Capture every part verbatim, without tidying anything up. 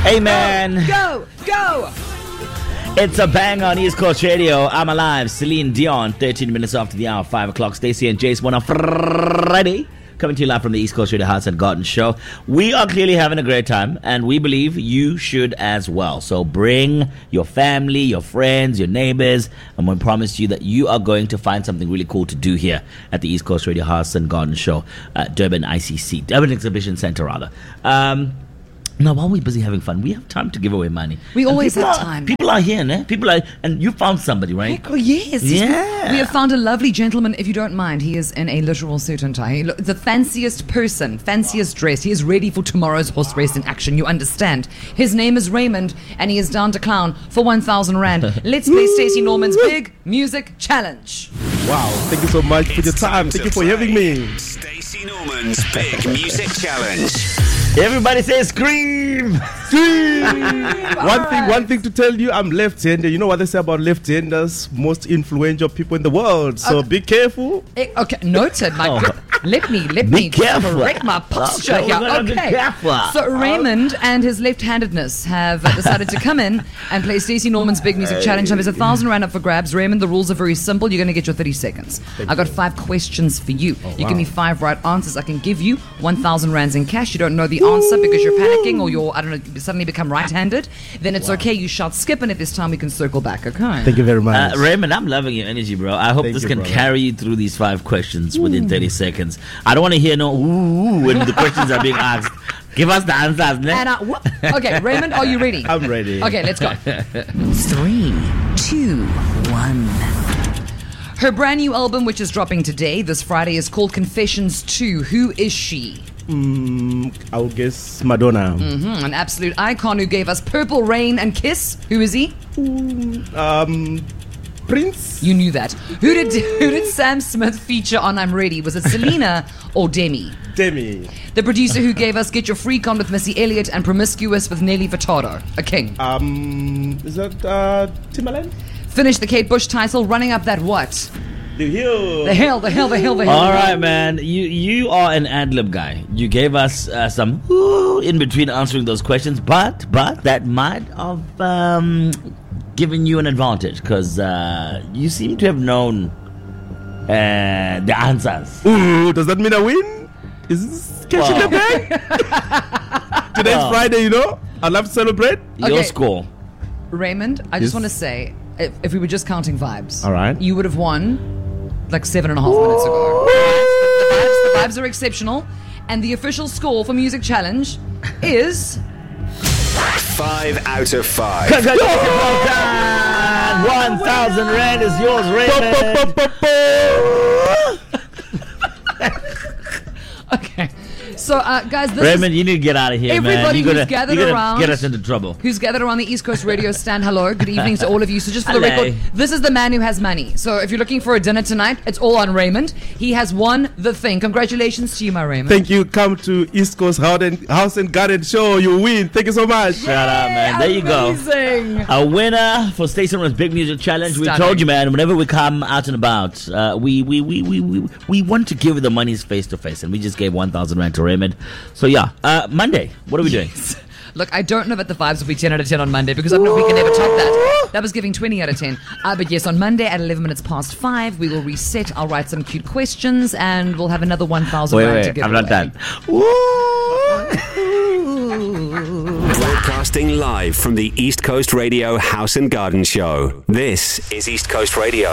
Amen. Go, go, go. It's a bang on East Coast Radio. I'm alive. Celine Dion, thirteen minutes after the hour, five o'clock. Stacey and Jace, one on Friday. Coming to you live from the East Coast Radio House and Garden Show. We are clearly having a great time, and we believe you should as well. So bring your family, your friends, your neighbors, and we promise you that you are going to find something really cool to do here at the East Coast Radio House and Garden Show, uh, Durban I C C, Durban Exhibition Centre, rather. Um, Now, while we're busy having fun, we have time to give away money. We And always people have are- time. People are here, ne? People are, and you found somebody, right? Heck, oh, yes. Yeah. We have found a lovely gentleman, if you don't mind. He is in a literal suit and tie. He lo- the fanciest person, fanciest dressed. He is ready for tomorrow's horse race in action, you understand. His name is Raymond, and he is down to clown for one thousand rand. Let's play Stacey Norman's Big Music Challenge. Wow, thank you so much for your time. Thank you for having me. Stacey Norman's Big Music Challenge. Everybody say scream! Scream! one thing, one thing to tell you, I'm left-handed. You know what they say about left-handers? Most influential people in the world. So Okay. be careful. Eh, Okay, noted. My Oh. good- let me let Be me careful. correct my posture Okay, here. we're gonna be Okay. careful. So Raymond and his left-handedness have uh, decided to come in and play Stacey Norman's Big Music Challenge. Now there's a thousand rand up for grabs. Raymond, the rules are very simple. You're going to get your thirty seconds. I got five questions for you. you give me five right answers. I can give you one thousand rands in cash. You don't know the answer because you're panicking or you're I don't know you suddenly become right-handed. Then it's okay. You shout skip, and at this time we can circle back. Okay. Thank you very much. Uh, Raymond, I'm loving your energy, bro. I hope Thank this you, can brother. carry you through these five questions within thirty seconds. I don't want to hear no ooh when the questions are being asked. Give us the answers, ne? And I, wha- okay, Raymond, are you ready? I'm ready. Okay, let's go. Three, two, one. Her brand new album, which is dropping today, this Friday, is called Confessions two. Who is she? Mm, I'll guess Madonna. Hmm, an absolute icon who gave us Purple Rain and Kiss. Who is he? Um, Prince? You knew that. Who did who did Sam Smith feature on I'm Ready? Was it Selena or Demi? Demi. The producer who gave us Get Your Freak On with Missy Elliott and Promiscuous with Nelly Furtado. A king. Um, is that uh, Timbaland? Finished the Kate Bush title, Running Up That What? The Hill. The hill, the hill, the hill, the hill. All right, man. You you are an ad-lib guy. You gave us uh, some ooh in between answering those questions, but but that might have um, given you an advantage because uh, you seem to have known uh, the answers. Ooh, does that mean I win? Is this cash in the bag? Today's Well. Friday, you know. I'd love to celebrate. Okay. Your score. Raymond, I just Yes. want to say, if, if we were just counting vibes, All right. you would have won like seven and a half minutes ago. The, the, vibes, the vibes are exceptional, and the official score for Music Challenge is Five out of five. Congratulations, well done. One thousand rand is yours, Raymond. okay. So, uh, guys, this Raymond, is you need to get out of here, man. Everybody You're who's gonna, gathered you're gonna around- get us into trouble. who's gathered around the East Coast Radio stand. Hello, good evening to all of you. So just for the Hello. record, this is the man who has money. So if you're looking for a dinner tonight, it's all on Raymond. He has won the thing. Congratulations to you, my Raymond. Thank you. Come to East Coast House and, House and Garden Show. You win. Thank you so much. Shout out, man. There you go. Amazing. A winner for Stacey Norman's Big Music Challenge. We Stunning. told you, man, whenever we come out and about, uh, we, we, we, we, we, we want to give the monies face to face, and we just gave one thousand rand to Raymond. So, yeah, uh, Monday, what are we doing? Look, I don't know if the vibes will be ten out of ten on Monday because I know we can never top that. That was giving twenty out of ten. Uh, but yes, on Monday at eleven minutes past five, we will reset. I'll write some cute questions and we'll have another one thousand Wait, rand to wait, give I'm away. not done. Broadcasting live from the East Coast Radio House and Garden Show. This is East Coast Radio.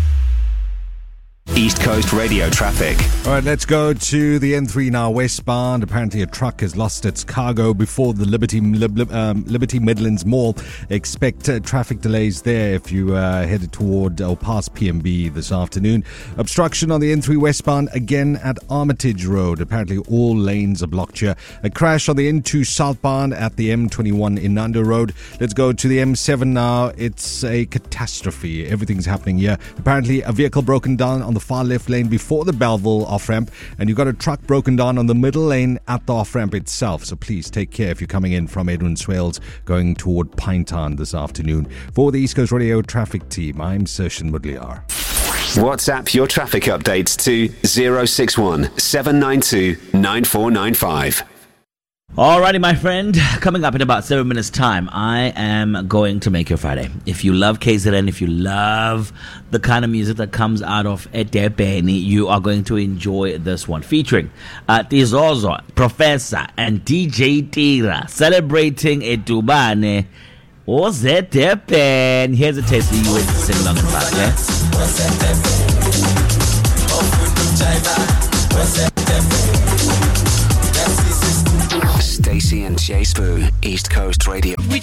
East Coast Radio traffic. All right, let's go to the N three now, westbound. Apparently, a truck has lost its cargo before the Liberty Lib, um, Liberty Midlands Mall. Expect uh, traffic delays there if you uh, headed toward or past P M B this afternoon. Obstruction on the N three westbound again at Armitage Road. Apparently, all lanes are blocked here. A crash on the N two southbound at the M twenty-one Inanda Road. Let's go to the M seven now. It's a catastrophe. Everything's happening here. Apparently, a vehicle broken down on the far left lane before the Belleville off-ramp, and you've got a truck broken down on the middle lane at the off-ramp itself. So please take care if you're coming in from Edwin Swales going toward Pinetown this afternoon. For the East Coast Radio traffic team, I'm Sershin Mudliar. WhatsApp your traffic updates to zero six one seven nine two nine four nine five. Alrighty, my friend. Coming up in about seven minutes' time, I am going to make your Friday. If you love K Z N, if you love the kind of music that comes out of eThekwini, you are going to enjoy this one. Featuring uh, Tizozo, Professor, and D J Tira, celebrating eTubane. Ozetepen. Here's a taste for you and sing along and back, yeah? Stacey and Jay Spoon, East Coast Radio. We